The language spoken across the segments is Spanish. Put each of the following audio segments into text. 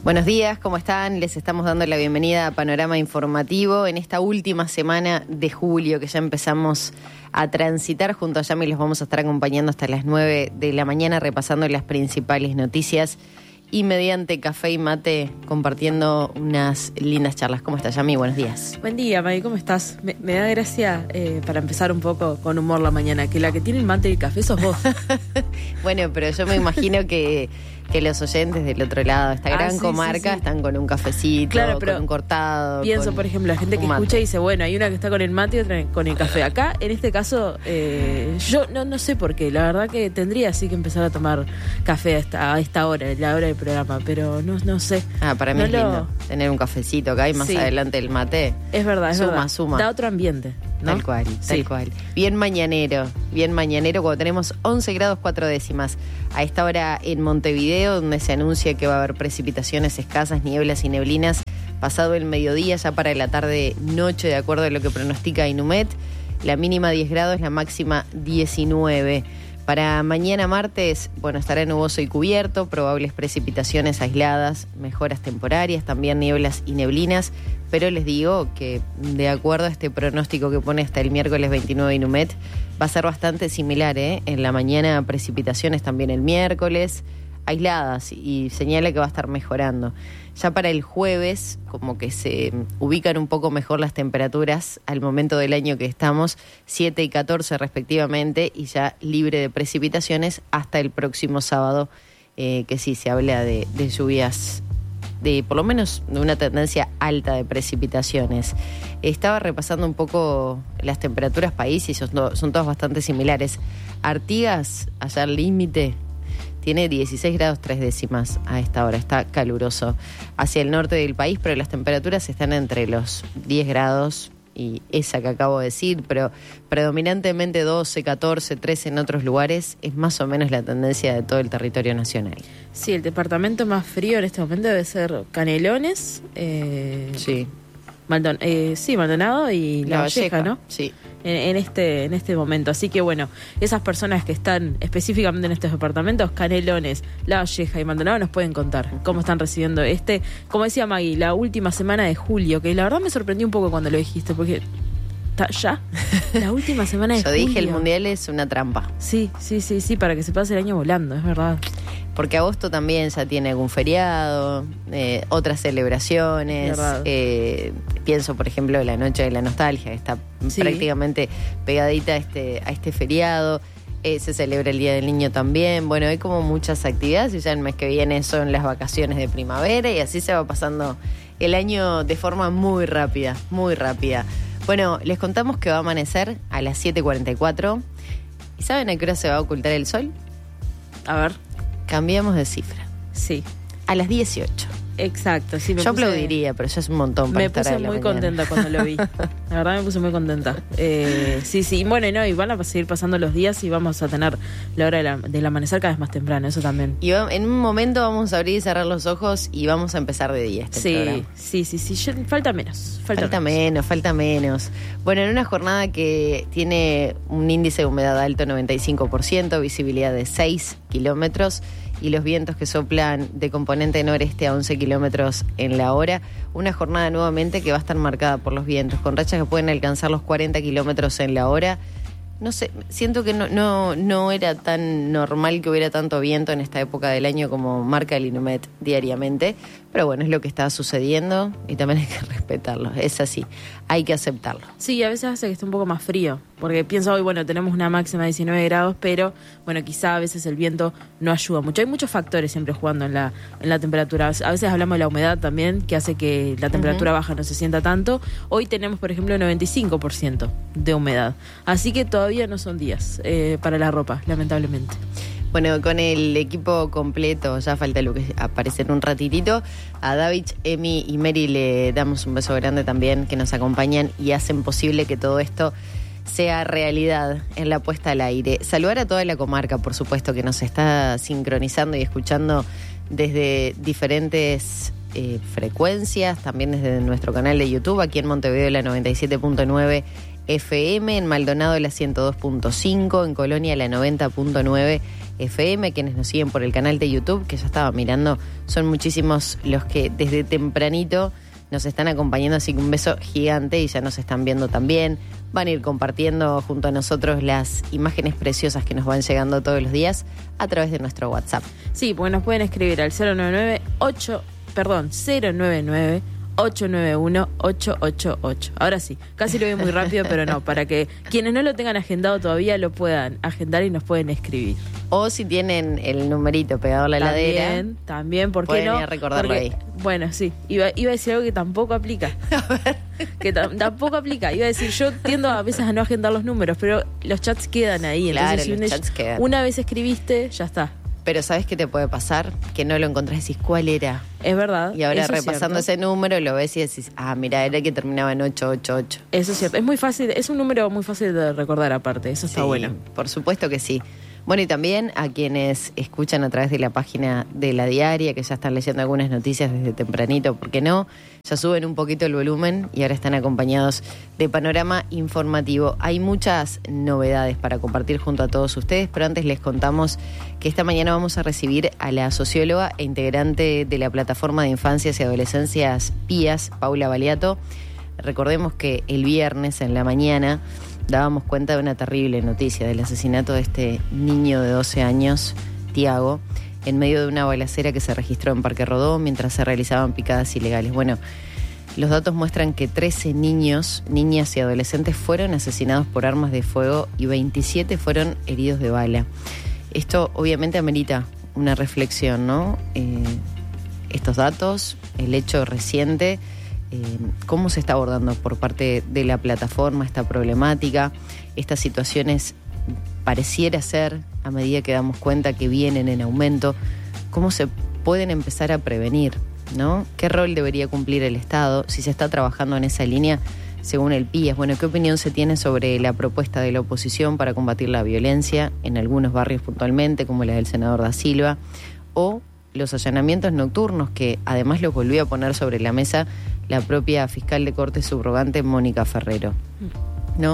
Buenos días, ¿cómo están? Les estamos dando la bienvenida a Panorama Informativo en esta última semana de julio que ya empezamos a transitar junto a Yami. Los vamos a estar acompañando hasta las 9 de la mañana repasando las principales noticias y mediante café y mate compartiendo unas lindas charlas. ¿Cómo estás, Yami? Buenos días. Buen día, Maggie, ¿cómo estás? Me da gracia para empezar un poco con humor la mañana, que la que tiene el mate y el café sos vos. Bueno, pero yo me imagino que los oyentes del otro lado de esta gran comarca están con un cafecito, claro, pero con un cortado. Pienso, por ejemplo, la gente que escucha y dice, bueno, hay una que está con el mate y otra con el café. Acá, en este caso, yo no sé por qué. La verdad que tendría sí que empezar a tomar café a esta hora, la hora del programa, pero no sé. Para mí es lindo tener un cafecito acá y más adelante el mate. Es verdad, suma. Da otro ambiente, ¿no? Tal cual. Bien mañanero, cuando tenemos 11 grados 4 décimas. A esta hora en Montevideo, donde se anuncia que va a haber precipitaciones escasas, nieblas y neblinas, pasado el mediodía, ya para la tarde-noche, de acuerdo a lo que pronostica Inumet. La mínima 10 grados, la máxima 19. Para mañana martes, estará nuboso y cubierto, probables precipitaciones aisladas, mejoras temporarias, también nieblas y neblinas, pero les digo que de acuerdo a este pronóstico que pone hasta el miércoles 29 Inumet, va a ser bastante similar, En la mañana precipitaciones también el miércoles, aisladas, y señala que va a estar mejorando. Ya para el jueves, como que se ubican un poco mejor las temperaturas al momento del año que estamos, 7 y 14 respectivamente, y ya libre de precipitaciones hasta el próximo sábado, que sí se habla de lluvias, de por lo menos de una tendencia alta de precipitaciones. Estaba repasando un poco las temperaturas país y son todas bastante similares. Artigas, allá al límite, tiene 16 grados 3 décimas a esta hora, está caluroso. Hacia el norte del país, pero las temperaturas están entre los 10 grados y esa que acabo de decir, pero predominantemente 12, 14, 13 en otros lugares, es más o menos la tendencia de todo el territorio nacional. Sí, el departamento más frío en este momento debe ser Canelones, Maldonado y La Valleja, ¿no? Sí. En este momento. Así que bueno, esas personas que están específicamente en estos departamentos, Canelones, La Valleja y Maldonado, nos pueden contar cómo están recibiendo como decía Maggie, la última semana de julio, que la verdad me sorprendió un poco cuando lo dijiste, porque ¿ya? La última semana de julio. Yo dije, el mundial es una trampa. Sí, para que se pase el año volando, es verdad. Porque agosto también ya tiene algún feriado, otras celebraciones. Pienso, por ejemplo, la Noche de la Nostalgia, que está prácticamente pegadita a este feriado. Se celebra el Día del Niño también. Bueno, hay como muchas actividades y ya el mes que viene son las vacaciones de primavera y así se va pasando el año de forma muy rápida, muy rápida. Bueno, les contamos que va a amanecer a las 7:44. ¿Y saben a qué hora se va a ocultar el sol? A ver. Cambiamos de cifra. Sí. A las 18. Exacto. Sí, yo aplaudiría, pero ya es un montón para estar a la mañana. Me puse muy contenta cuando lo vi. La verdad me puse muy contenta. Sí. Bueno, y van a seguir pasando los días y vamos a tener la hora del amanecer cada vez más temprano, eso también. Y en un momento vamos a abrir y cerrar los ojos y vamos a empezar de día programa. Sí. Falta menos. Falta menos. Bueno, en una jornada que tiene un índice de humedad alto, 95%, visibilidad de 6 kilómetros, y los vientos que soplan de componente noreste a 11 kilómetros en la hora. Una jornada nuevamente que va a estar marcada por los vientos, con rachas que pueden alcanzar los 40 kilómetros en la hora. No sé, siento que no era tan normal que hubiera tanto viento en esta época del año como marca el Inumet diariamente, pero bueno, es lo que está sucediendo y también hay que respetarlo, es así, hay que aceptarlo. Sí, a veces hace que esté un poco más frío, porque pienso hoy, tenemos una máxima de 19 grados, pero quizá a veces el viento no ayuda mucho. Hay muchos factores siempre jugando en la temperatura. A veces hablamos de la humedad también, que hace que la temperatura baja no se sienta tanto. Hoy tenemos, por ejemplo, 95% de humedad, así que todavía no son días para la ropa, lamentablemente. Bueno, con el equipo completo, ya falta lo que aparecer un ratitito. A David, Emi y Mary le damos un beso grande también, que nos acompañan y hacen posible que todo esto sea realidad en la puesta al aire. Saludar a toda la comarca, por supuesto, que nos está sincronizando y escuchando desde diferentes frecuencias, también desde nuestro canal de YouTube, aquí en Montevideo la 97.9 FM, en Maldonado la 102.5, en Colonia la 90.9 FM, quienes nos siguen por el canal de YouTube, que ya estaba mirando, son muchísimos los que desde tempranito nos están acompañando, así que un beso gigante y ya nos están viendo también. Van a ir compartiendo junto a nosotros las imágenes preciosas que nos van llegando todos los días a través de nuestro WhatsApp. Sí, porque nos pueden escribir al 099-891-888. Ahora sí, casi lo veo muy rápido, pero no, para que quienes no lo tengan agendado todavía lo puedan agendar y nos pueden escribir. O si tienen el numerito pegado a la heladera, también, ¿por qué pueden no? ir a recordarlo Porque, ahí. Bueno, sí, iba a decir algo que tampoco aplica. Que tampoco aplica. Iba a decir, yo tiendo a veces a no agendar los números, pero los chats quedan ahí. Claro, Entonces, los chats quedan. Una vez escribiste, ya está. Pero ¿sabes qué te puede pasar? Que no lo encontrás y decís, ¿cuál era? Es verdad. Y ahora eso es repasando cierto. ese número lo ves y decís, mira, era el que terminaba en 888. Eso es cierto. Es muy fácil, es un número muy fácil de recordar aparte. Eso está Sí, bueno. Por supuesto que sí. Bueno, y también a quienes escuchan a través de la página de La Diaria, que ya están leyendo algunas noticias desde tempranito, ¿por qué no? Ya suben un poquito el volumen y ahora están acompañados de panorama informativo. Hay muchas novedades para compartir junto a todos ustedes, pero antes les contamos que esta mañana vamos a recibir a la socióloga e integrante de la Plataforma de Infancias y Adolescencias PIAS, Paula Baliato. Recordemos que el viernes en la mañana dábamos cuenta de una terrible noticia del asesinato de este niño de 12 años, Tiago, en medio de una balacera que se registró en Parque Rodó mientras se realizaban picadas ilegales. Bueno, los datos muestran que 13 niños, niñas y adolescentes fueron asesinados por armas de fuego y 27 fueron heridos de bala. Esto obviamente amerita una reflexión, ¿no? Estos datos, el hecho reciente, cómo se está abordando por parte de la plataforma esta problemática, estas situaciones pareciera ser, a medida que damos cuenta que vienen en aumento, cómo se pueden empezar a prevenir, ¿no? ¿Qué rol debería cumplir el Estado? Si se está trabajando en esa línea, según el PIAS. Bueno, ¿qué opinión se tiene sobre la propuesta de la oposición para combatir la violencia en algunos barrios puntualmente, como la del senador Da Silva, o los allanamientos nocturnos que además los volvió a poner sobre la mesa la propia fiscal de corte subrogante Mónica Ferrero, ¿no?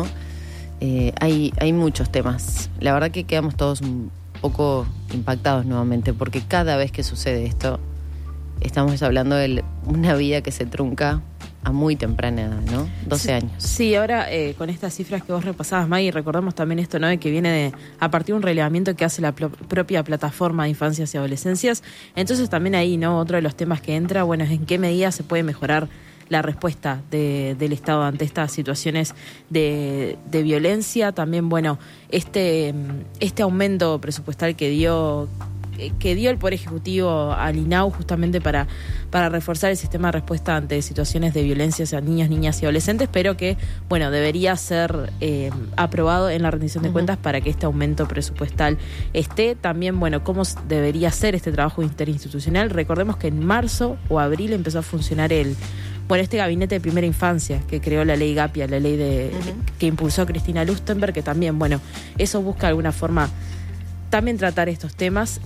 Hay muchos temas. La verdad que quedamos todos un poco impactados nuevamente, porque cada vez que sucede esto, estamos hablando de una vida que se trunca a muy temprana edad, ¿no? 12 años. Sí, ahora con estas cifras que vos repasabas, Maggie, recordamos también esto, ¿no? De que viene a partir de un relevamiento que hace la propia plataforma de infancias y adolescencias. Entonces también ahí, ¿no? Otro de los temas que entra, bueno, es en qué medida se puede mejorar la respuesta del Estado ante estas situaciones de violencia. También, bueno, este aumento presupuestal que dio el Poder Ejecutivo al INAU justamente para reforzar el sistema de respuesta ante situaciones de violencia hacia niños, niñas y adolescentes, pero que, bueno, debería ser aprobado en la rendición de cuentas para que este aumento presupuestal esté. También, bueno, cómo debería ser este trabajo interinstitucional. Recordemos que en marzo o abril empezó a funcionar este gabinete de primera infancia que creó la ley Gapia, la ley que impulsó Cristina Lustenberg, que también, bueno, eso busca de alguna forma también tratar estos temas.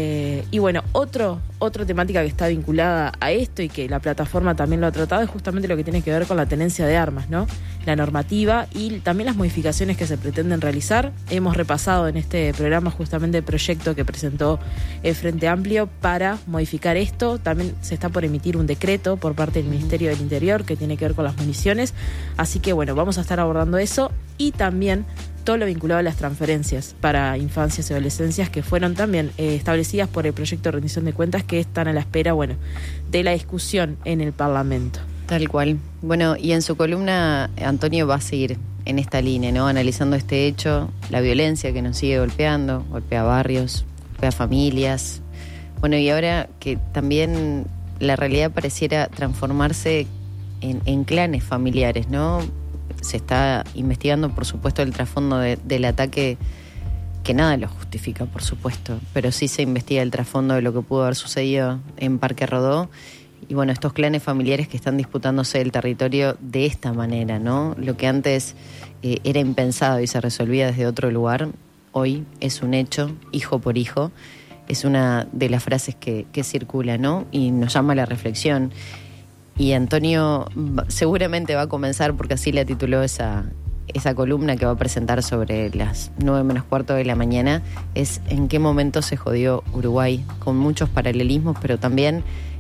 Y bueno, otra temática que está vinculada a esto y que la plataforma también lo ha tratado es justamente lo que tiene que ver con la tenencia de armas, ¿no? La normativa y también las modificaciones que se pretenden realizar. Hemos repasado en este programa justamente el proyecto que presentó el Frente Amplio para modificar esto. También se está por emitir un decreto por parte del Ministerio del Interior que tiene que ver con las municiones. Así que bueno, vamos a estar abordando eso y también todo lo vinculado a las transferencias para infancias y adolescencias que fueron también establecidas por el proyecto de rendición de cuentas que están a la espera, bueno, de la discusión en el Parlamento. Tal cual. Bueno, y en su columna Antonio va a seguir en esta línea, ¿no? Analizando este hecho, la violencia que nos sigue golpea barrios, golpea familias. Bueno, y ahora que también la realidad pareciera transformarse en clanes familiares, ¿no? Se está investigando, por supuesto, el trasfondo del ataque, que nada lo justifica, por supuesto, pero sí se investiga el trasfondo de lo que pudo haber sucedido en Parque Rodó. Y bueno, estos clanes familiares que están disputándose el territorio de esta manera, ¿no? Lo que antes era impensado y se resolvía desde otro lugar, hoy es un hecho, hijo por hijo. Es una de las frases que circula, ¿no? Y nos llama a la reflexión. Y Antonio seguramente va a comenzar, porque así la tituló esa esa columna que va a presentar sobre las 9:15 de la mañana es en qué momento se jodió Uruguay, con muchos paralelismos, pero también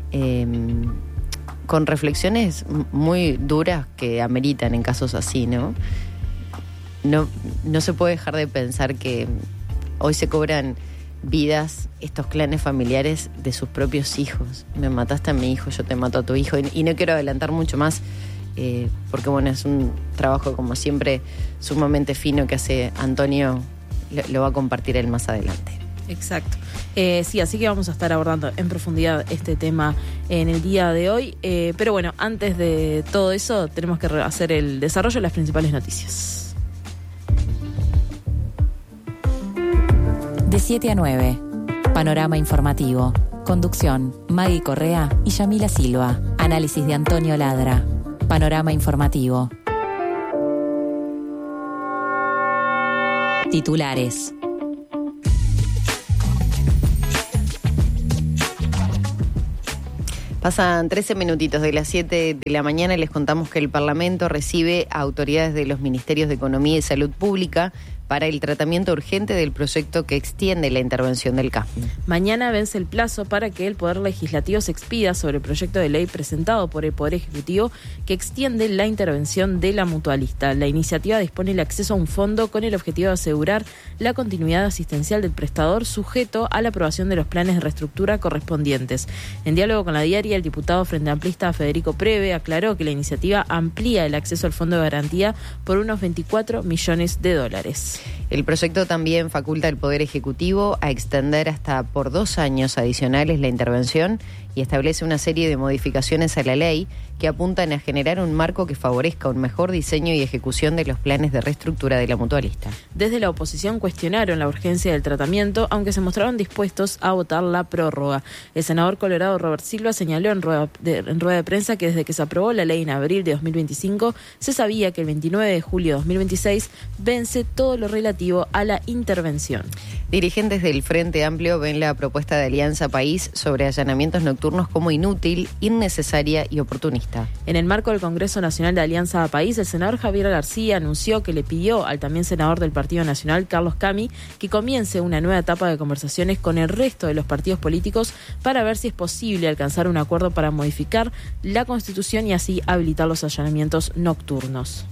con reflexiones muy duras que ameritan en casos así, ¿no? No se puede dejar de pensar que hoy se cobran vidas estos clanes familiares de sus propios hijos. Me mataste a mi hijo, yo te mato a tu hijo. Y no quiero adelantar mucho más, porque bueno, es un trabajo como siempre sumamente fino que hace Antonio, lo va a compartir él más adelante. Exacto. Sí, así que vamos a estar abordando en profundidad este tema en el día de hoy. Pero bueno, antes de todo eso tenemos que hacer el desarrollo de las principales noticias. De 7 a 9, Panorama Informativo. Conducción, Maggie Correa y Yamila Silva. Análisis de Antonio Ladra. Panorama Informativo. Titulares. Pasan 13 minutitos de las 7 de la mañana y les contamos que el Parlamento recibe a autoridades de los Ministerios de Economía y Salud Pública para el tratamiento urgente del proyecto que extiende la intervención del CAFME. Mañana vence el plazo para que el Poder Legislativo se expida sobre el proyecto de ley presentado por el Poder Ejecutivo que extiende la intervención de la mutualista. La iniciativa dispone el acceso a un fondo con el objetivo de asegurar la continuidad asistencial del prestador sujeto a la aprobación de los planes de reestructura correspondientes. En diálogo con la diaria, el diputado frente amplista Federico Preve aclaró que la iniciativa amplía el acceso al fondo de garantía por unos $24 millones. El proyecto también faculta al Poder Ejecutivo a extender hasta por 2 años adicionales la intervención y establece una serie de modificaciones a la ley que apuntan a generar un marco que favorezca un mejor diseño y ejecución de los planes de reestructura de la mutualista. Desde la oposición cuestionaron la urgencia del tratamiento, aunque se mostraron dispuestos a votar la prórroga. El senador colorado Robert Silva señaló en rueda de prensa que desde que se aprobó la ley en abril de 2025, se sabía que el 29 de julio de 2026 vence todo lo relativo a la intervención. Dirigentes del Frente Amplio ven la propuesta de Alianza País sobre allanamientos nocturnos como inútil, innecesaria y oportunista. En el marco del Congreso Nacional de Alianza País, el senador Javier García anunció que le pidió al también senador del Partido Nacional, Carlos Cami, que comience una nueva etapa de conversaciones con el resto de los partidos políticos para ver si es posible alcanzar un acuerdo para modificar la Constitución y así habilitar los allanamientos nocturnos.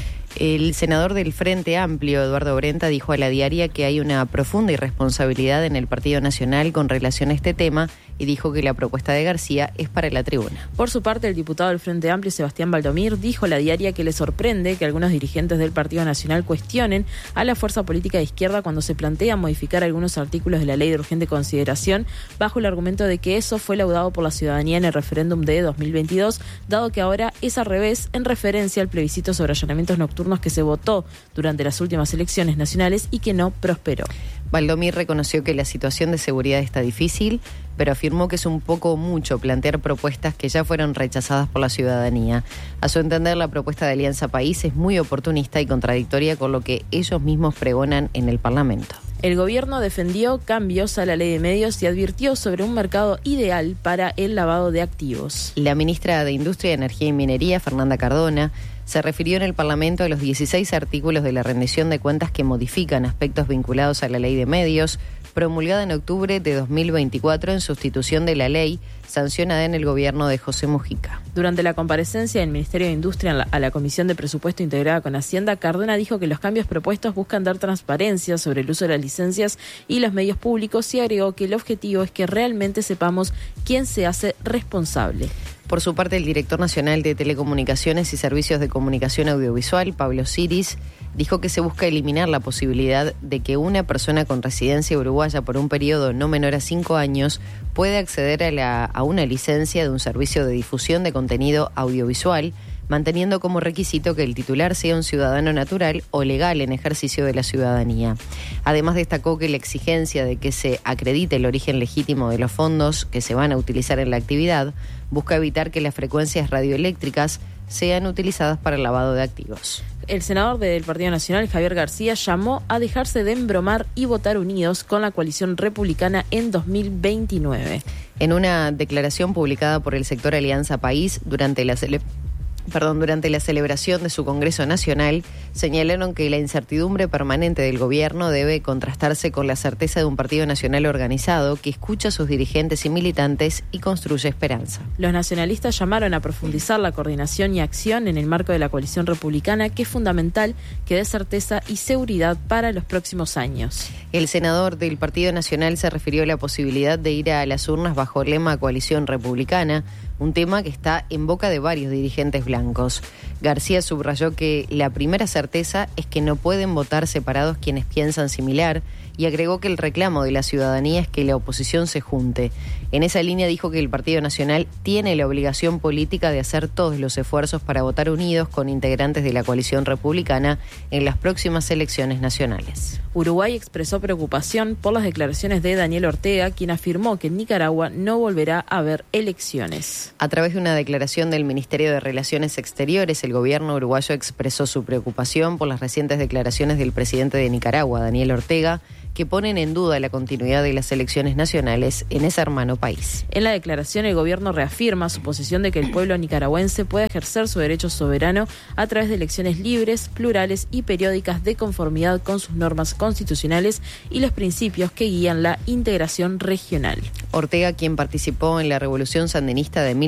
El senador del Frente Amplio, Eduardo Brenta, dijo a la diaria que hay una profunda irresponsabilidad en el Partido Nacional con relación a este tema y dijo que la propuesta de García es para la tribuna. Por su parte, el diputado del Frente Amplio, Sebastián Valdomir, dijo a la diaria que le sorprende que algunos dirigentes del Partido Nacional cuestionen a la fuerza política de izquierda cuando se plantea modificar algunos artículos de la ley de urgente consideración bajo el argumento de que eso fue laudado por la ciudadanía en el referéndum de 2022, dado que ahora es al revés en referencia al plebiscito sobre allanamientos nocturnos que se votó durante las últimas elecciones nacionales y que no prosperó. Valdomir reconoció que la situación de seguridad está difícil, pero afirmó que es un poco mucho plantear propuestas que ya fueron rechazadas por la ciudadanía. A su entender, la propuesta de Alianza País es muy oportunista y contradictoria con lo que ellos mismos pregonan en el Parlamento. El gobierno defendió cambios a la ley de medios y advirtió sobre un mercado ideal para el lavado de activos. La ministra de Industria, Energía y Minería, Fernanda Cardona, se refirió en el Parlamento a los 16 artículos de la rendición de cuentas que modifican aspectos vinculados a la ley de medios, promulgada en octubre de 2024 en sustitución de la ley sancionada en el gobierno de José Mujica. Durante la comparecencia del Ministerio de Industria a la Comisión de Presupuesto integrada con Hacienda, Cardona dijo que los cambios propuestos buscan dar transparencia sobre el uso de las licencias y los medios públicos y agregó que el objetivo es que realmente sepamos quién se hace responsable. Por su parte, el director nacional de Telecomunicaciones y Servicios de Comunicación Audiovisual, Pablo Siris, dijo que se busca eliminar la posibilidad de que una persona con residencia uruguaya por un periodo no menor a 5 años pueda acceder a una licencia de un servicio de difusión de contenido audiovisual, manteniendo como requisito que el titular sea un ciudadano natural o legal en ejercicio de la ciudadanía. Además, destacó que la exigencia de que se acredite el origen legítimo de los fondos que se van a utilizar en la actividad busca evitar que las frecuencias radioeléctricas sean utilizadas para el lavado de activos. El senador del Partido Nacional, Javier García, llamó a dejarse de embromar y votar unidos con la coalición republicana en 2029. En una declaración publicada por el sector Alianza País durante la durante la celebración de su Congreso Nacional, señalaron que la incertidumbre permanente del gobierno debe contrastarse con la certeza de un partido nacional organizado que escucha a sus dirigentes y militantes y construye esperanza. Los nacionalistas llamaron a profundizar la coordinación y acción en el marco de la coalición republicana, que es fundamental que dé certeza y seguridad para los próximos años. El senador del Partido Nacional se refirió a la posibilidad de ir a las urnas bajo el lema Coalición Republicana, un tema que está en boca de varios dirigentes blancos. García subrayó que la primera certeza es que no pueden votar separados quienes piensan similar y agregó que el reclamo de la ciudadanía es que la oposición se junte. En esa línea dijo que el Partido Nacional tiene la obligación política de hacer todos los esfuerzos para votar unidos con integrantes de la coalición republicana en las próximas elecciones nacionales. Uruguay expresó preocupación por las declaraciones de Daniel Ortega, quien afirmó que en Nicaragua no volverá a haber elecciones. A través de una declaración del Ministerio de Relaciones Exteriores, el gobierno uruguayo expresó su preocupación por las recientes declaraciones del presidente de Nicaragua, Daniel Ortega, que ponen en duda la continuidad de las elecciones nacionales en ese hermano país. En la declaración, el gobierno reafirma su posición de que el pueblo nicaragüense puede ejercer su derecho soberano a través de elecciones libres, plurales y periódicas de conformidad con sus normas constitucionales y los principios que guían la integración regional. Ortega, quien participó en la Revolución Sandinista de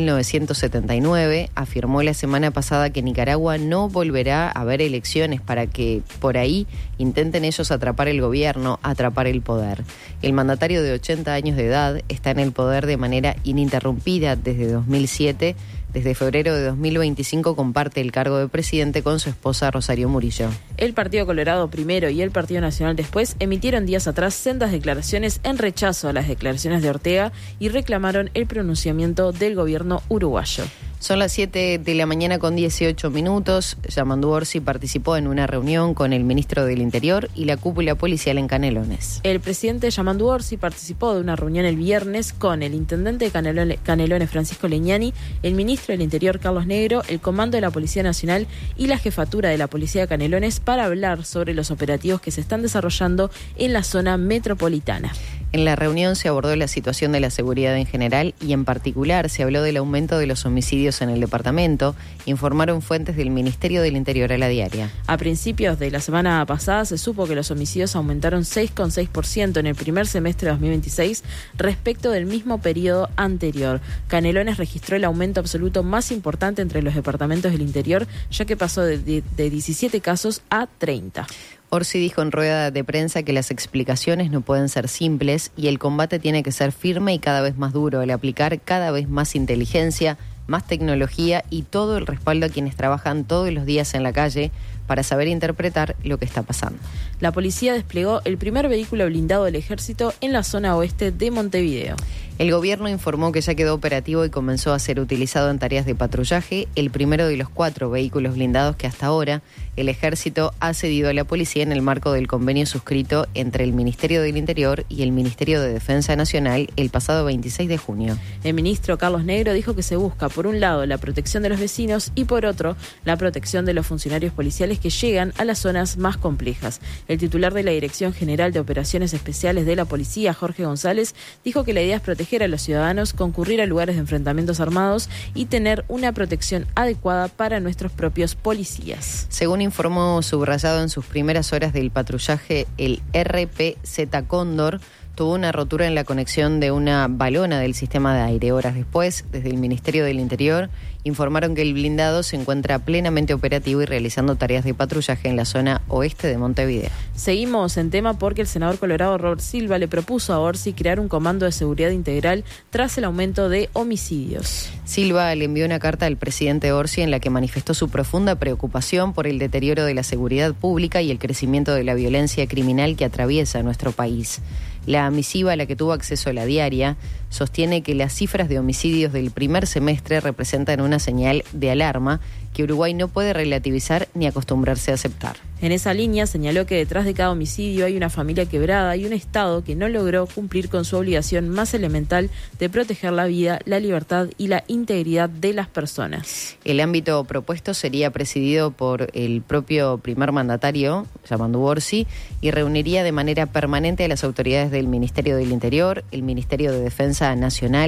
1979, afirmó la semana pasada que Nicaragua no volverá a haber elecciones para que por ahí intenten ellos atrapar el gobierno, atrapar el poder. El mandatario de 80 años de edad está en el poder de manera ininterrumpida desde 2007. Desde febrero de 2025 comparte el cargo de presidente con su esposa Rosario Murillo. El Partido Colorado primero y el Partido Nacional después emitieron días atrás sendas declaraciones en rechazo a las declaraciones de Ortega y reclamaron el pronunciamiento del gobierno uruguayo. Son las 7 de la mañana con 18 minutos. Yamandu Orsi participó en una reunión con el ministro del Interior y la cúpula policial en Canelones. El presidente Yamandu Orsi participó de una reunión el viernes con el intendente de Canelones, Francisco Leñani, el ministro del Interior, Carlos Negro, el comando de la Policía Nacional y la jefatura de la Policía de Canelones para hablar sobre los operativos que se están desarrollando en la zona metropolitana. En la reunión se abordó la situación de la seguridad en general y en particular se habló del aumento de los homicidios en el departamento, informaron fuentes del Ministerio del Interior a la diaria. A principios de la semana pasada se supo que los homicidios aumentaron 6,6% en el primer semestre de 2026 respecto del mismo periodo anterior. Canelones registró el aumento absoluto más importante entre los departamentos del interior, ya que pasó de 17 casos a 30. Orsi dijo en rueda de prensa que las explicaciones no pueden ser simples y el combate tiene que ser firme y cada vez más duro, al aplicar cada vez más inteligencia, más tecnología y todo el respaldo a quienes trabajan todos los días en la calle para saber interpretar lo que está pasando. La policía desplegó el primer vehículo blindado del ejército en la zona oeste de Montevideo. El gobierno informó que ya quedó operativo y comenzó a ser utilizado en tareas de patrullaje el primero de los 4 vehículos blindados que hasta ahora el ejército ha cedido a la policía en el marco del convenio suscrito entre el Ministerio del Interior y el Ministerio de Defensa Nacional el pasado 26 de junio. El ministro Carlos Negro dijo que se busca, por un lado, la protección de los vecinos y, por otro, la protección de los funcionarios policiales que llegan a las zonas más complejas. El titular de la Dirección General de Operaciones Especiales de la Policía, Jorge González, dijo que la idea es proteger a los ciudadanos, concurrir a lugares de enfrentamientos armados y tener una protección adecuada para nuestros propios policías. Según informó subrayado en sus primeras horas del patrullaje, el RPZ Cóndor tuvo una rotura en la conexión de una balona del sistema de aire. Horas después, desde el Ministerio del Interior, informaron que el blindado se encuentra plenamente operativo y realizando tareas de patrullaje en la zona oeste de Montevideo. Seguimos en tema porque el senador colorado Robert Silva le propuso a Orsi crear un comando de seguridad integral tras el aumento de homicidios. Silva le envió una carta al presidente Orsi en la que manifestó su profunda preocupación por el deterioro de la seguridad pública y el crecimiento de la violencia criminal que atraviesa nuestro país. La misiva a la que tuvo acceso la diaria sostiene que las cifras de homicidios del primer semestre representan una señal de alarma que Uruguay no puede relativizar ni acostumbrarse a aceptar. En esa línea señaló que detrás de cada homicidio hay una familia quebrada y un Estado que no logró cumplir con su obligación más elemental de proteger la vida, la libertad y la integridad de las personas. El ámbito propuesto sería presidido por el propio primer mandatario, Yamandu Orsi, y reuniría de manera permanente a las autoridades del Ministerio del Interior, el Ministerio de Defensa Nacional,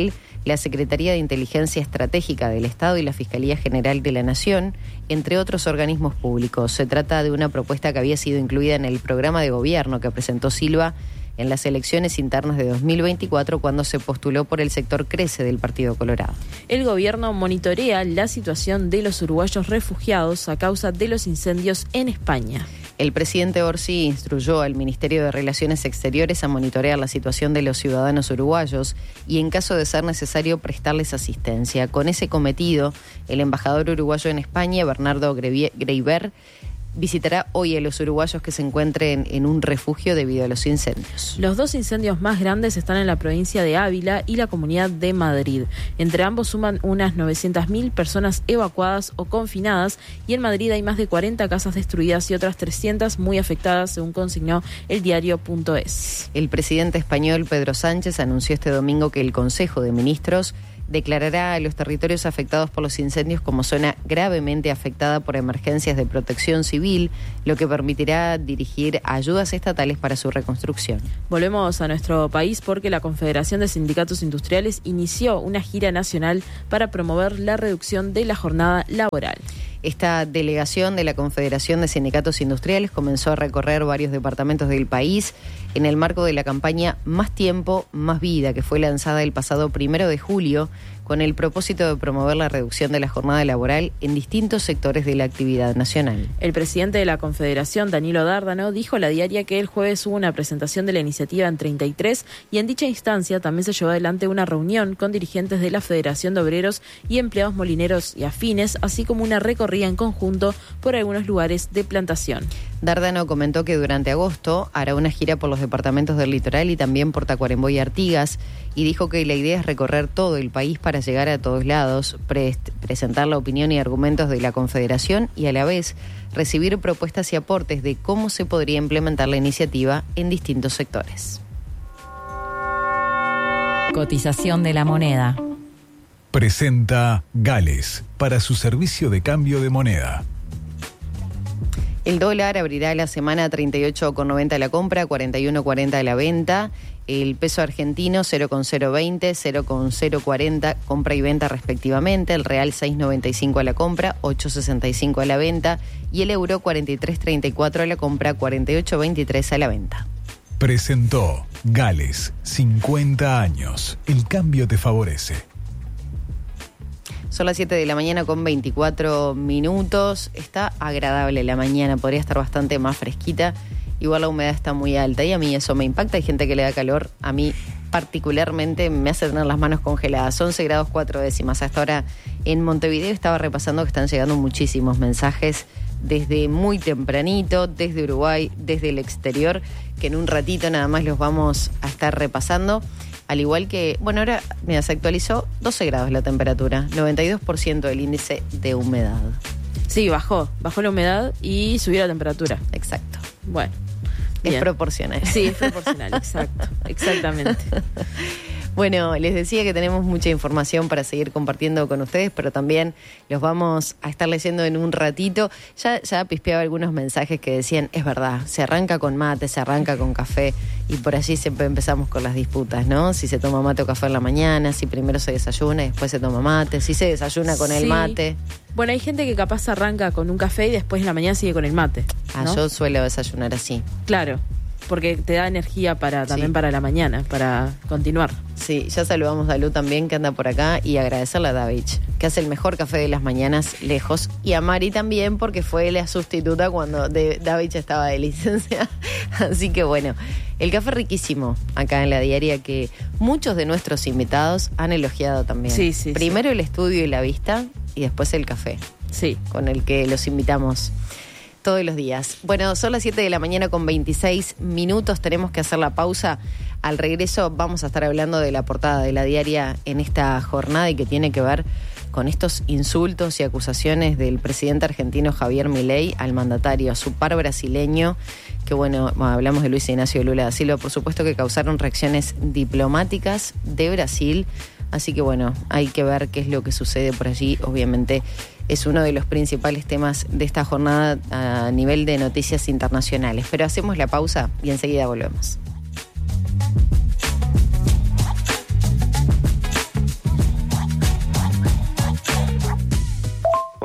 la Secretaría de Inteligencia Estratégica del Estado y la Fiscalía General de la Nación, entre otros organismos públicos. Se trata de una propuesta que había sido incluida en el programa de gobierno que presentó Silva en las elecciones internas de 2024 cuando se postuló por el sector Crece del Partido Colorado. El gobierno monitorea la situación de los uruguayos refugiados a causa de los incendios en España. El presidente Orsi instruyó al Ministerio de Relaciones Exteriores a monitorear la situación de los ciudadanos uruguayos y, en caso de ser necesario, prestarles asistencia. Con ese cometido, el embajador uruguayo en España, Bernardo Greiber, visitará hoy a los uruguayos que se encuentren en un refugio debido a los incendios. Los dos incendios más grandes están en la provincia de Ávila y la Comunidad de Madrid. Entre ambos suman unas 900.000 personas evacuadas o confinadas y en Madrid hay más de 40 casas destruidas y otras 300 muy afectadas, según consignó el diario.es. El presidente español Pedro Sánchez anunció este domingo que el Consejo de Ministros declarará a los territorios afectados por los incendios como zona gravemente afectada por emergencias de protección civil, lo que permitirá dirigir ayudas estatales para su reconstrucción. Volvemos a nuestro país porque la Confederación de Sindicatos Industriales inició una gira nacional para promover la reducción de la jornada laboral. Esta delegación de la Confederación de Sindicatos Industriales comenzó a recorrer varios departamentos del país en el marco de la campaña Más Tiempo, Más Vida, que fue lanzada el pasado 1 de julio con el propósito de promover la reducción de la jornada laboral en distintos sectores de la actividad nacional. El presidente de la Confederación, Danilo Dárdano, dijo a La Diaria que el jueves hubo una presentación de la iniciativa en 33 y en dicha instancia también se llevó adelante una reunión con dirigentes de la Federación de Obreros y Empleados Molineros y Afines, así como una recorrida en conjunto por algunos lugares de plantación. Dárdano comentó que durante agosto hará una gira por los departamentos del litoral y también por Tacuarembó y Artigas, y dijo que la idea es recorrer todo el país para llegar a todos lados, presentar la opinión y argumentos de la Confederación y a la vez recibir propuestas y aportes de cómo se podría implementar la iniciativa en distintos sectores. Cotización de la moneda. Presenta Gales para su servicio de cambio de moneda. El dólar abrirá la semana a 38,90 a la compra, 41,40 a la venta. El peso argentino 0,020, 0,040 compra y venta respectivamente. El real 6,95 a la compra, 8,65 a la venta. Y el euro 43,34 a la compra, 48,23 a la venta. Presentó Gales, 50 años. El cambio te favorece. Son las 7 de la mañana con 24 minutos. Está agradable la mañana, podría estar bastante más fresquita. Igual la humedad está muy alta y a mí eso me impacta. Hay gente que le da calor. A mí particularmente me hace tener las manos congeladas. 11 grados 4 décimas. Hasta ahora en Montevideo estaba repasando que están llegando muchísimos mensajes desde muy tempranito, desde Uruguay, desde el exterior, que en un ratito nada más los vamos a estar repasando. Al igual que, bueno, ahora mira, se actualizó 12 grados la temperatura, 92% del índice de humedad. Sí, bajó la humedad y subió la temperatura. Exacto. Bueno. Es bien. proporcional. Sí, es proporcional, exacto, exactamente. Bueno, les decía que tenemos mucha información para seguir compartiendo con ustedes, pero también los vamos a estar leyendo en un ratito. Ya pispeaba algunos mensajes que decían, es verdad, se arranca con mate, se arranca con café, y por allí siempre empezamos con las disputas, ¿no? Si se toma mate o café en la mañana, si primero se desayuna y después se toma mate, si se desayuna con el mate. Bueno, hay gente que capaz arranca con un café y después en la mañana sigue con el mate, ¿no? Yo suelo desayunar así. Claro, porque te da energía también para la mañana, para continuar. Sí, ya saludamos a Lu también, que anda por acá, y agradecerle a David, que hace el mejor café de las mañanas lejos, y a Mari también, porque fue la sustituta cuando David estaba de licencia. Así que bueno, el café riquísimo acá en La Diaria, que muchos de nuestros invitados han elogiado también. Sí, Primero el estudio y la vista, y después el café. Sí. Con el que los invitamos todos los días. Bueno, son las 7 de la mañana con 26 minutos. Tenemos que hacer la pausa. Al regreso vamos a estar hablando de la portada de La Diaria en esta jornada y que tiene que ver con estos insultos y acusaciones del presidente argentino Javier Milei al mandatario, a su par brasileño, que bueno, hablamos de Luis Ignacio Lula da Silva, por supuesto que causaron reacciones diplomáticas de Brasil. Así que bueno, hay que ver qué es lo que sucede por allí. Obviamente es uno de los principales temas de esta jornada a nivel de noticias internacionales. Pero hacemos la pausa y enseguida volvemos.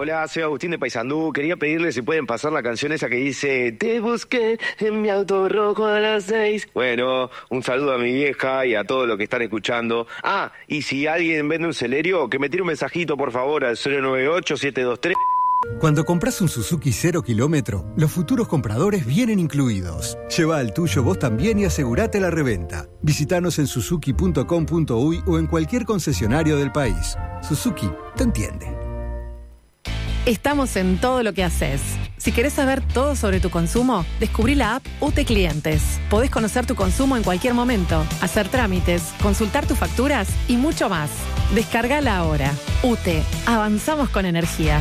Hola, soy Agustín de Paysandú. Quería pedirle si pueden pasar la canción esa que dice te busqué en mi auto rojo a las 6. Bueno, un saludo a mi vieja y a todos los que están escuchando. Ah, y si alguien vende un Celerio, que me tire un mensajito por favor al 098-723. Cuando compras un Suzuki 0 kilómetro, los futuros compradores vienen incluidos. Lleva al tuyo vos también y asegurate la reventa. Visítanos en suzuki.com.uy o en cualquier concesionario del país. Suzuki te entiende. Estamos en todo lo que haces. Si querés saber todo sobre tu consumo, descubrí la app UTE Clientes. Podés conocer tu consumo en cualquier momento, hacer trámites, consultar tus facturas y mucho más. Descargala ahora. UTE. Avanzamos con energía.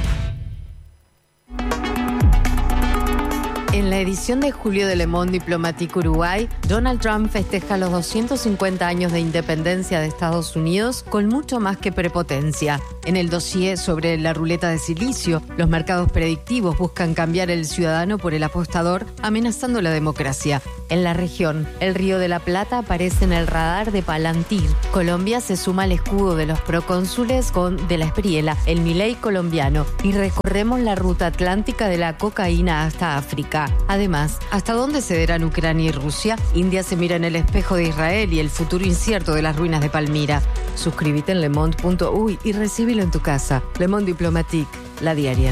En la edición de julio de Le Monde Diplomatique Uruguay, Donald Trump festeja los 250 años de independencia de Estados Unidos con mucho más que prepotencia. En el dossier sobre la ruleta de silicio, los mercados predictivos buscan cambiar el ciudadano por el apostador, amenazando la democracia. En la región, el Río de la Plata aparece en el radar de Palantir. Colombia se suma al escudo de los procónsules con De la Espriella, el Milei colombiano, y recorremos la ruta atlántica de la cocaína hasta África. Además, ¿hasta dónde cederán Ucrania y Rusia? India se mira en el espejo de Israel y el futuro incierto de las ruinas de Palmira. Suscríbete en lemonde.uy y recíbelo en tu casa. Le Monde Diplomatique, la diaria.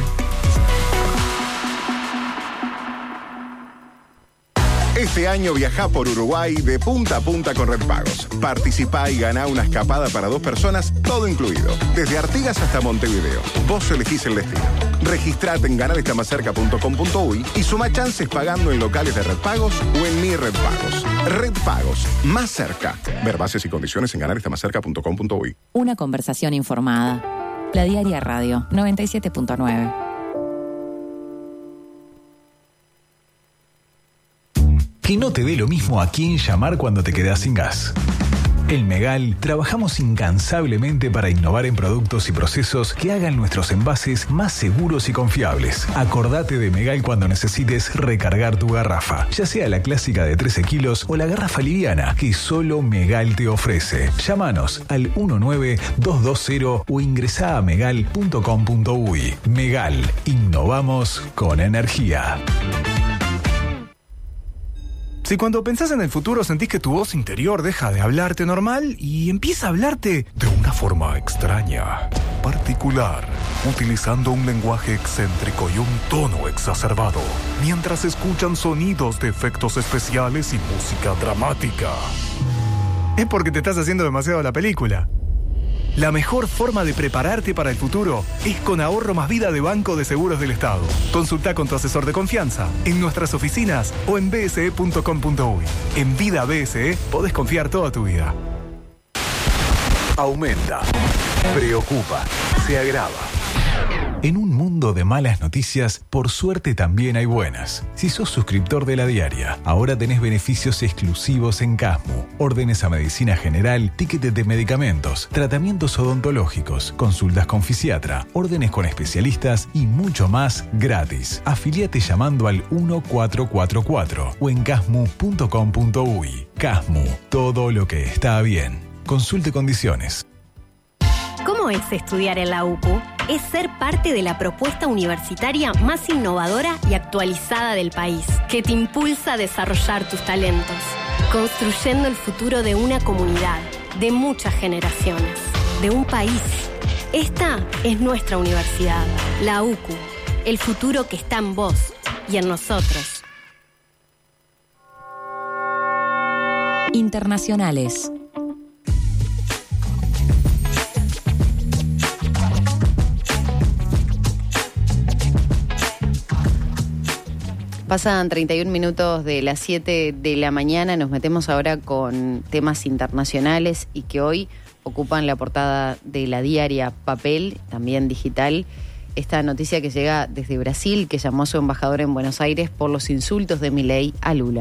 Este año viajá por Uruguay de punta a punta con Red Pagos. Participá y ganá una escapada para 2 personas, todo incluido. Desde Artigas hasta Montevideo. Vos elegís el destino. Registrate en ganarestamascerca.com.uy y suma chances pagando en locales de Red Pagos o en Mi Red Pagos. Red Pagos, más cerca. Ver bases y condiciones en ganarestamascerca.com.uy. Una conversación informada. La Diaria Radio 97.9. Que no te dé lo mismo a quién llamar cuando te quedás sin gas. En Megal trabajamos incansablemente para innovar en productos y procesos que hagan nuestros envases más seguros y confiables. Acordate de Megal cuando necesites recargar tu garrafa, ya sea la clásica de 13 kilos o la garrafa liviana que solo Megal te ofrece. Llámanos al 19220 o ingresá a megal.com.uy. Megal, innovamos con energía. Si cuando pensás en el futuro sentís que tu voz interior deja de hablarte normal y empieza a hablarte de una forma extraña, particular, utilizando un lenguaje excéntrico y un tono exacerbado, mientras escuchan sonidos de efectos especiales y música dramática, es porque te estás haciendo demasiado la película. La mejor forma de prepararte para el futuro es con Ahorro Más Vida de Banco de Seguros del Estado. Consulta con tu asesor de confianza en nuestras oficinas o en bse.com.uy. En Vida BSE podés confiar toda tu vida. Aumenta, preocupa, se agrava. En un mundo de malas noticias, por suerte también hay buenas. Si sos suscriptor de La Diaria, ahora tenés beneficios exclusivos en Casmu. Órdenes a medicina general, tickets de medicamentos, tratamientos odontológicos, consultas con fisiatra, órdenes con especialistas y mucho más gratis. Afiliate llamando al 1444 o en casmu.com.uy. Casmu, todo lo que está bien. Consulte condiciones. ¿Cómo es estudiar en la UPU? Es ser parte de la propuesta universitaria más innovadora y actualizada del país, que te impulsa a desarrollar tus talentos, construyendo el futuro de una comunidad, de muchas generaciones, de un país. Esta es nuestra universidad, la UPU, el futuro que está en vos y en nosotros. Internacionales. Pasan 31 minutos de las 7 de la mañana, nos metemos ahora con temas internacionales y que hoy ocupan la portada de La Diaria papel, también digital. Esta noticia que llega desde Brasil, que llamó a su embajador en Buenos Aires por los insultos de Milei a Lula.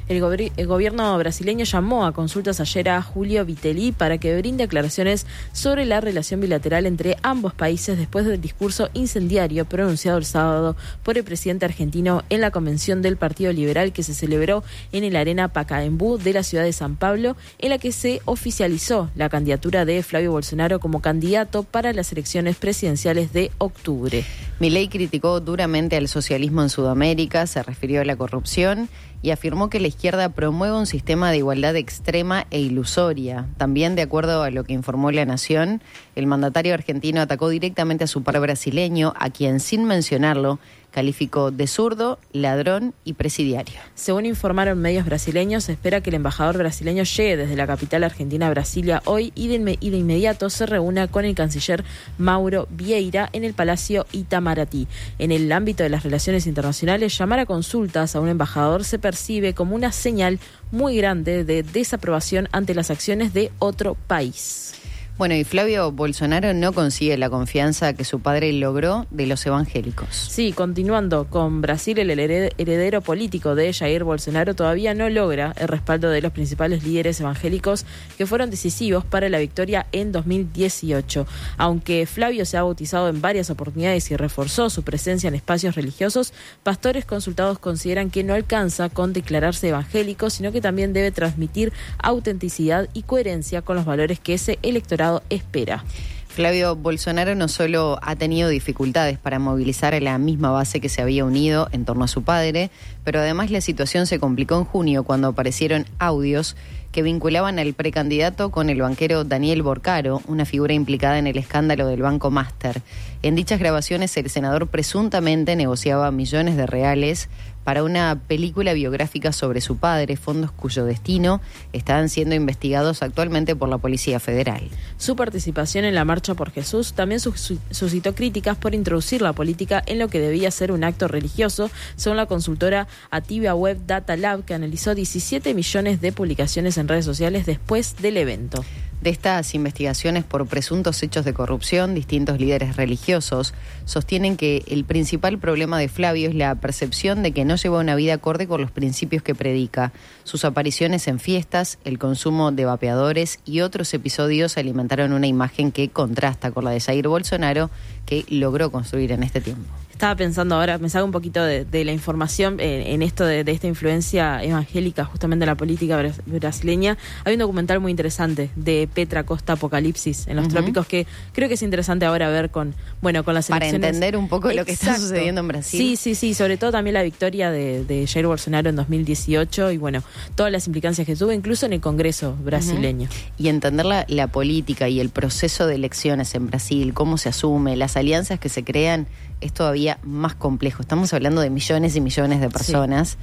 El gobierno brasileño llamó a consultas ayer a Julio Vitelli para que brinde aclaraciones sobre la relación bilateral entre ambos países después del discurso incendiario pronunciado el sábado por el presidente argentino en la convención del Partido Liberal que se celebró en el Arena Pacaembu de la ciudad de San Pablo, en la que se oficializó la candidatura de Flavio Bolsonaro como candidato para las elecciones presidenciales de octubre. Milei criticó duramente al socialismo en Sudamérica, se refirió a la corrupción y afirmó que la izquierda promueve un sistema de igualdad extrema e ilusoria. También, de acuerdo a lo que informó La Nación, el mandatario argentino atacó directamente a su par brasileño, a quien, sin mencionarlo, calificó de zurdo, ladrón y presidiario. Según informaron medios brasileños, se espera que el embajador brasileño llegue desde la capital argentina, Brasilia, hoy y de inmediato se reúna con el canciller Mauro Vieira en el Palacio Itamaraty. En el ámbito de las relaciones internacionales, llamar a consultas a un embajador se percibe como una señal muy grande de desaprobación ante las acciones de otro país. Bueno, y Flavio Bolsonaro no consigue la confianza que su padre logró de los evangélicos. Sí, continuando con Brasil, el heredero político de Jair Bolsonaro todavía no logra el respaldo de los principales líderes evangélicos que fueron decisivos para la victoria en 2018. Aunque Flavio se ha bautizado en varias oportunidades y reforzó su presencia en espacios religiosos, pastores consultados consideran que no alcanza con declararse evangélico, sino que también debe transmitir autenticidad y coherencia con los valores que ese electorado espera. Flavio Bolsonaro no solo ha tenido dificultades para movilizar a la misma base que se había unido en torno a su padre, pero además la situación se complicó en junio cuando aparecieron audios que vinculaban al precandidato con el banquero Daniel Borcaro, una figura implicada en el escándalo del Banco Master. En dichas grabaciones, el senador presuntamente negociaba millones de reales para una película biográfica sobre su padre, fondos cuyo destino están siendo investigados actualmente por la Policía Federal. Su participación en la Marcha por Jesús también suscitó críticas por introducir la política en lo que debía ser un acto religioso, según la consultora Ativia Web Data Lab, que analizó 17 millones de publicaciones en redes sociales después del evento. De estas investigaciones por presuntos hechos de corrupción, distintos líderes religiosos sostienen que el principal problema de Flavio es la percepción de que no lleva una vida acorde con los principios que predica. Sus apariciones en fiestas, el consumo de vapeadores y otros episodios alimentaron una imagen que contrasta con la de Jair Bolsonaro, que logró construir en este tiempo. Estaba pensando ahora, me saco un poquito de la información en esto de esta influencia evangélica justamente en la política brasileña. Hay un documental muy interesante de Petra Costa, Apocalipsis en los trópicos, que creo que es interesante ahora ver con las elecciones. Para entender un poco lo que está sucediendo en Brasil. Sí, sobre todo también la victoria de Jair Bolsonaro en 2018 y todas las implicancias que tuvo incluso en el Congreso brasileño. Y entender la política y el proceso de elecciones en Brasil, cómo se asume, las alianzas que se crean, es todavía más complejo. Estamos hablando de millones y millones de personas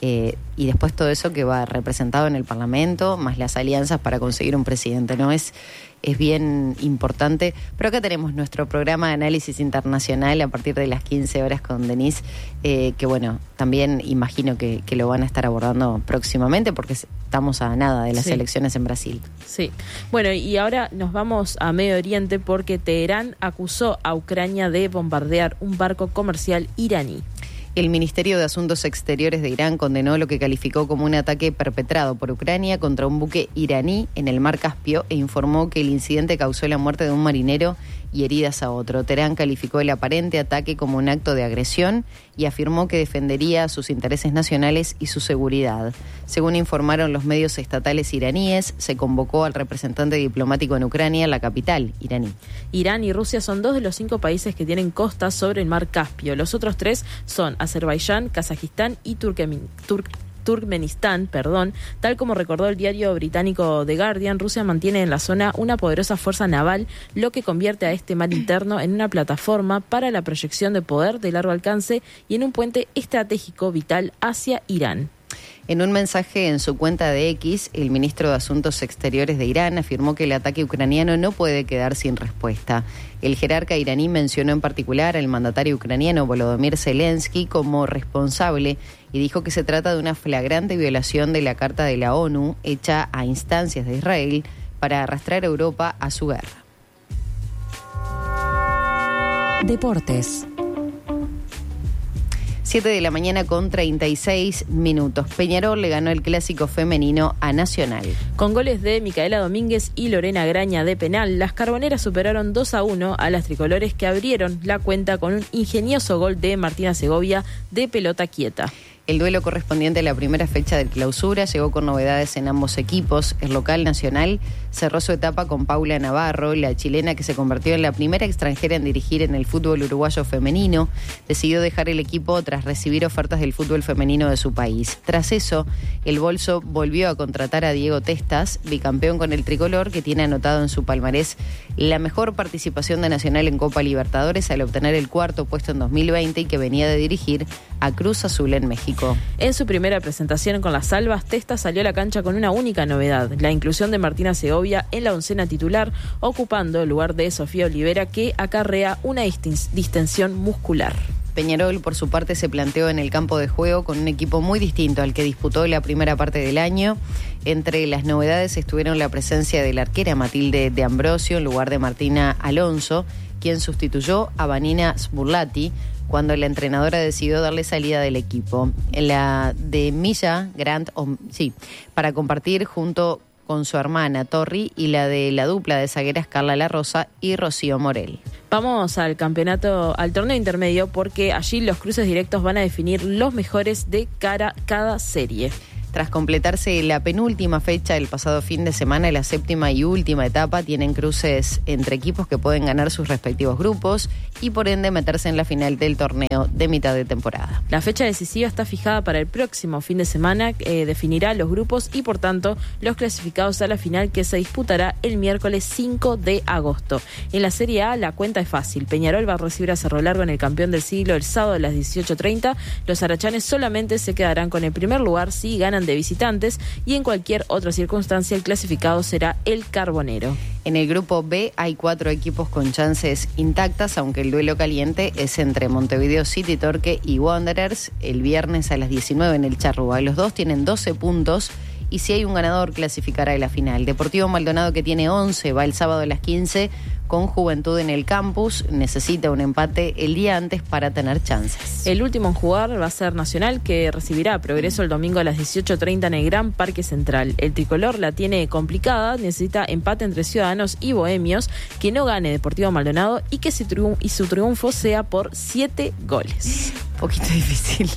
y después todo eso que va representado en el Parlamento, más las alianzas para conseguir un presidente, ¿no? Es bien importante. Pero acá tenemos nuestro programa de análisis internacional a partir de las 15 horas con Denise, que también imagino que lo van a estar abordando próximamente porque estamos a nada de las elecciones en Brasil. Sí. Bueno, y ahora nos vamos a Medio Oriente porque Teherán acusó a Ucrania de bombardear un barco comercial iraní. El Ministerio de Asuntos Exteriores de Irán condenó lo que calificó como un ataque perpetrado por Ucrania contra un buque iraní en el mar Caspio e informó que el incidente causó la muerte de un marinero y heridas a otro. Teherán calificó el aparente ataque como un acto de agresión y afirmó que defendería sus intereses nacionales y su seguridad. Según informaron los medios estatales iraníes, se convocó al representante diplomático en Ucrania, la capital iraní. Irán y Rusia son 2 de los 5 países que tienen costas sobre el mar Caspio. Los otros 3 son Azerbaiyán, Kazajistán y Turkmenistán, tal como recordó el diario británico The Guardian. Rusia mantiene en la zona una poderosa fuerza naval, lo que convierte a este mar interno en una plataforma para la proyección de poder de largo alcance y en un puente estratégico vital hacia Irán. En un mensaje en su cuenta de X, el ministro de Asuntos Exteriores de Irán afirmó que el ataque ucraniano no puede quedar sin respuesta. El jerarca iraní mencionó en particular al mandatario ucraniano Volodymyr Zelensky como responsable y dijo que se trata de una flagrante violación de la Carta de la ONU hecha a instancias de Israel para arrastrar a Europa a su guerra. 7 de la mañana con 36 minutos. Peñarol le ganó el clásico femenino a Nacional. Con goles de Micaela Domínguez y Lorena Graña de penal, las carboneras superaron 2-1 a las tricolores, que abrieron la cuenta con un ingenioso gol de Martina Segovia de pelota quieta. El duelo correspondiente a la primera fecha del Clausura llegó con novedades en ambos equipos. El local Nacional cerró su etapa con Paula Navarro, la chilena que se convirtió en la primera extranjera en dirigir en el fútbol uruguayo femenino. Decidió dejar el equipo tras recibir ofertas del fútbol femenino de su país. Tras eso, el Bolso volvió a contratar a Diego Testas, bicampeón con el tricolor, que tiene anotado en su palmarés la mejor participación de Nacional en Copa Libertadores al obtener el 4º puesto en 2020 y que venía de dirigir a Cruz Azul en México. En su primera presentación con las Albas, Testa salió a la cancha con una única novedad: la inclusión de Martina Segovia en la oncena titular, ocupando el lugar de Sofía Olivera, que acarrea una distensión muscular. Peñarol, por su parte, se planteó en el campo de juego con un equipo muy distinto al que disputó la primera parte del año. Entre las novedades estuvieron la presencia de la arquera Matilde de Ambrosio en lugar de Martina Alonso, quien sustituyó a Vanina Sburlati cuando la entrenadora decidió darle salida del equipo. La de Milla Grant, para compartir junto con su hermana Torri, y la de la dupla de zagueras Carla La Rosa y Rocío Morel. Vamos al torneo intermedio, porque allí los cruces directos van a definir los mejores de cada serie. Tras completarse la penúltima fecha el pasado fin de semana, la séptima y última etapa tienen cruces entre equipos que pueden ganar sus respectivos grupos y por ende meterse en la final del torneo de mitad de temporada. La fecha decisiva está fijada para el próximo fin de semana, definirá los grupos y por tanto los clasificados a la final, que se disputará el miércoles 5 de agosto. En la Serie A la cuenta es fácil. Peñarol va a recibir a Cerro Largo en el campeón del siglo el sábado a las 18:30. Los arachanes solamente se quedarán con el primer lugar si ganan de visitantes, y en cualquier otra circunstancia el clasificado será el Carbonero. En el grupo B hay 4 equipos con chances intactas, aunque el duelo caliente es entre Montevideo City Torque y Wanderers el viernes a las 19 en el Charrúa. Los dos tienen 12 puntos y si hay un ganador clasificará a la final. Deportivo Maldonado, que tiene 11, va el sábado a las 15 con Juventud en el campus. Necesita un empate el día antes para tener chances. El último en jugar va a ser Nacional, que recibirá a Progreso el domingo a las 18:30 en el Gran Parque Central. El tricolor la tiene complicada, necesita empate entre Ciudadanos y Bohemios, que no gane Deportivo Maldonado y que su triunfo sea por 7 goles. Un poquito difícil.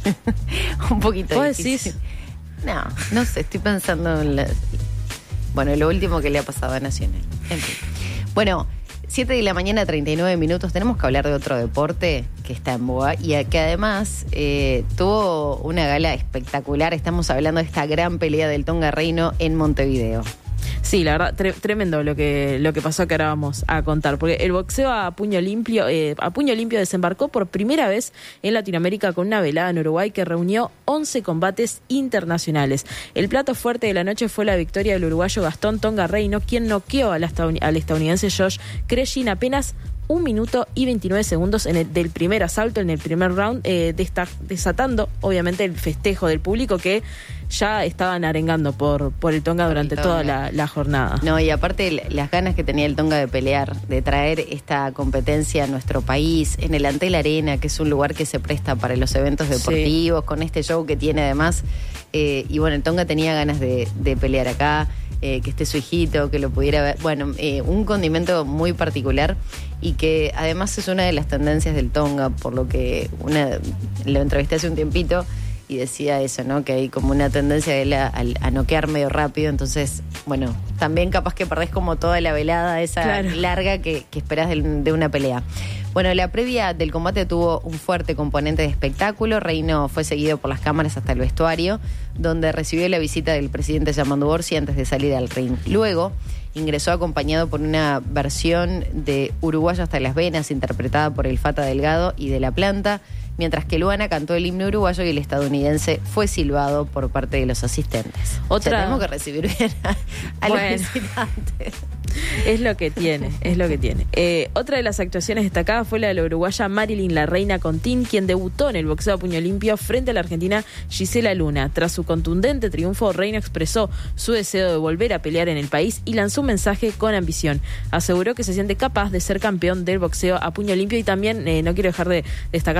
Un poquito ¿Vos difícil. decís? No sé, estoy pensando en lo último que le ha pasado a Nacional. En fin. Bueno, 7 de la mañana, 39 minutos. Tenemos que hablar de otro deporte que está en boga y que además tuvo una gala espectacular. Estamos hablando de esta gran pelea del Tonga Reino en Montevideo. Sí, la verdad, tremendo lo que pasó, que ahora vamos a contar, porque el boxeo a puño limpio desembarcó por primera vez en Latinoamérica con una velada en Uruguay que reunió 11 combates internacionales. El plato fuerte de la noche fue la victoria del uruguayo Gastón Tonga Reino, quien noqueó al estadounidense Josh Cresci en apenas 1 minuto y 29 segundos del primer asalto, en el primer round, desatando obviamente el festejo del público, que ya estaban arengando por el Tonga durante toda la jornada. No, y aparte las ganas que tenía el Tonga de pelear, de traer esta competencia a nuestro país, en el Antel Arena, que es un lugar que se presta para los eventos deportivos, con este show que tiene además, y bueno, el Tonga tenía ganas de pelear acá, que esté su hijito, que lo pudiera ver, bueno, un condimento muy particular y que además es una de las tendencias del Tonga, por lo que lo entrevisté hace un tiempito y decía eso, ¿no? Que hay como una tendencia de él a noquear medio rápido, entonces, bueno, también capaz que perdés como toda la velada esa larga que esperás de una pelea. Bueno, la previa del combate tuvo un fuerte componente de espectáculo. Reino fue seguido por las cámaras hasta el vestuario, donde recibió la visita del presidente Yamandu Orsi antes de salir al ring. Luego ingresó acompañado por una versión de Uruguayo hasta las venas, interpretada por el Fata Delgado y de La Planta, mientras que Luana cantó el himno uruguayo y el estadounidense fue silbado por parte de los asistentes. Tenemos que recibir bien a los visitantes. Es lo que tiene. Otra de las actuaciones destacadas fue la de la uruguaya Marilyn La Reina Contín, quien debutó en el boxeo a puño limpio frente a la argentina Gisela Luna. Tras su contundente triunfo, Reina expresó su deseo de volver a pelear en el país y lanzó un mensaje con ambición. Aseguró que se siente capaz de ser campeón del boxeo a puño limpio y también no quiero dejar de destacar la pelea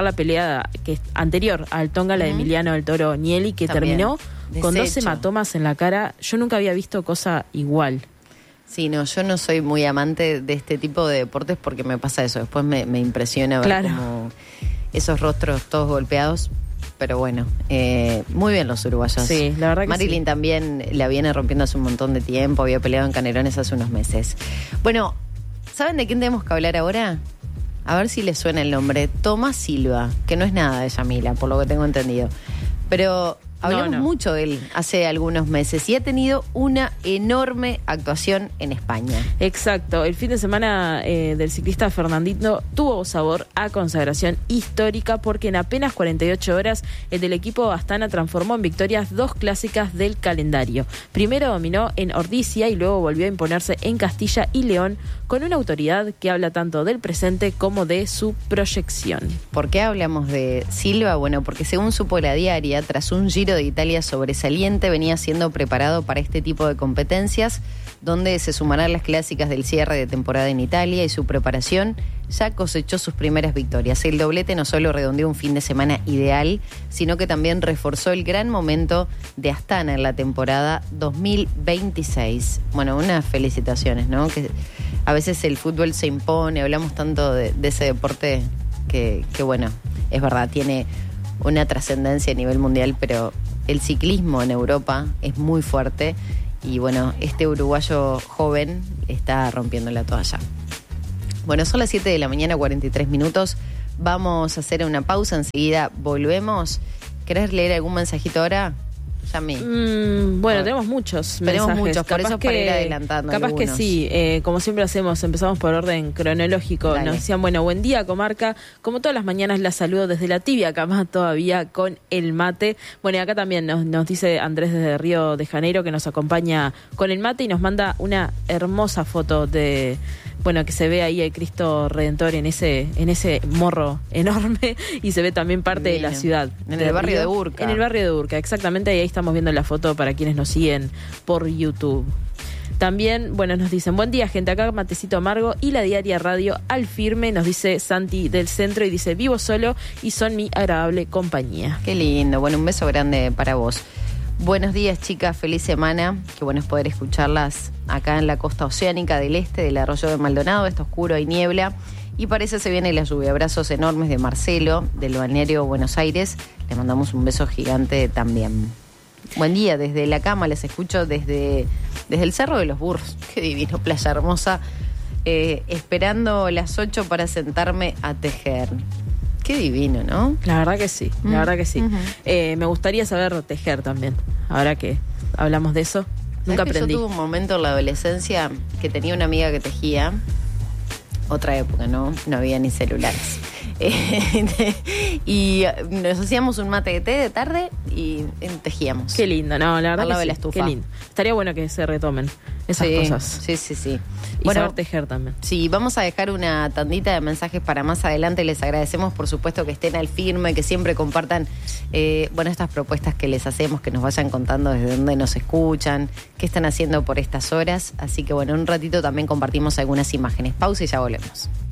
carrera que es anterior al Tonga, la de Emiliano del Toro Nieli, que También. terminó con 2 Deshecho. hematomas en la cara. Yo nunca había visto cosa igual. Sí, no, yo no soy muy amante de este tipo de deportes porque me pasa eso. Después me impresiona ver Claro. como esos rostros todos golpeados. Pero bueno, muy bien los uruguayos. Sí, la verdad que Marilyn sí. también la viene rompiendo hace un montón de tiempo. Había peleado en Canelones hace unos meses. Bueno, ¿saben de quién tenemos que hablar ahora? A ver si les suena el nombre. Tomás Silva, que no es nada de Yamila, por lo que tengo entendido. Pero hablamos No. mucho de él hace algunos meses y ha tenido una enorme actuación en España. Exacto, el fin de semana del ciclista Fernandito tuvo sabor a consagración histórica porque en apenas 48 horas el del equipo Astana transformó en victorias 2 clásicas del calendario. Primero dominó en Ordizia y luego volvió a imponerse en Castilla y León con una autoridad que habla tanto del presente como de su proyección. ¿Por qué hablamos de Silva? Bueno, porque según supo La Diaria, tras un Giro de Italia sobresaliente, venía siendo preparado para este tipo de competencias, donde se sumarán las clásicas del cierre de temporada en Italia y su preparación ya cosechó sus primeras victorias. El doblete no solo redondeó un fin de semana ideal, sino que también reforzó el gran momento de Astana en la temporada 2026. Bueno, unas felicitaciones, ¿no? Que a veces el fútbol se impone, hablamos tanto de ese deporte que bueno, es verdad, tiene una trascendencia a nivel mundial, pero el ciclismo en Europa es muy fuerte y bueno, este uruguayo joven está rompiéndola toda allá. Bueno, son las 7 de la mañana, 43 minutos. Vamos a hacer una pausa, enseguida volvemos. ¿Querés leer algún mensajito ahora? Yami. Bueno, tenemos muchos Tenemos mensajes. muchos, por eso es para ir adelantando Capaz algunos. que sí, como siempre hacemos, empezamos por orden cronológico. Dale. Nos decían, bueno, buen día, comarca. Como todas las mañanas la saludo desde la tibia cama todavía con el mate. Bueno, y acá también nos dice Andrés desde Río de Janeiro que nos acompaña con el mate y nos manda una hermosa foto de... Bueno, que se ve ahí el Cristo Redentor en ese morro enorme y se ve también parte de la Divino. ciudad. En el barrio de Urca. En el barrio de Urca, exactamente. Y ahí estamos viendo la foto para quienes nos siguen por YouTube. También, bueno, nos dicen, buen día, gente, acá matecito amargo y la Diaria Radio al firme, nos dice Santi del Centro y dice, vivo solo y son mi agradable compañía. Qué lindo. Bueno, un beso grande para vos. Buenos días, chicas. Feliz semana. Qué bueno es poder escucharlas acá en la costa oceánica del este del Arroyo de Maldonado. Está oscuro, hay niebla y parece se viene la lluvia. Abrazos enormes de Marcelo, del balneario Buenos Aires. Le mandamos un beso gigante también. Buen día, desde la cama les escucho desde el Cerro de los Burros. Qué divino, playa hermosa. Esperando las 8 para sentarme a tejer. Qué divino, ¿no? La verdad que sí, la verdad que sí. Me gustaría saber tejer también, ahora que hablamos de eso. Nunca ¿Sabés que aprendí. Yo tuve un momento en la adolescencia que tenía una amiga que tejía. Otra época, ¿no? No había ni celulares. Y nos hacíamos un mate de té de tarde y tejíamos. Qué lindo, no, la verdad Al lado que de la sí, estufa. qué lindo. Estaría bueno que se retomen esas Sí, cosas. Sí. Y Bueno, saber tejer también. sí, vamos a dejar una tandita de mensajes para más adelante. Les agradecemos, por supuesto, que estén al firme, que siempre compartan estas propuestas que les hacemos, que nos vayan contando desde dónde nos escuchan, qué están haciendo por estas horas. Así que bueno, en un ratito también compartimos algunas imágenes. Pausa y ya volvemos.